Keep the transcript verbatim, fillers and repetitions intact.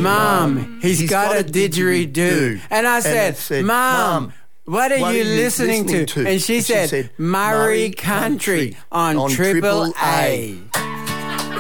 Mum, he's, he's got, got a didgeridoo. didgeridoo. And I said, and said Mum, what are, what you, are you listening, listening to? to? And she, and said, she said, Murray Country, Country on, on Triple A. A.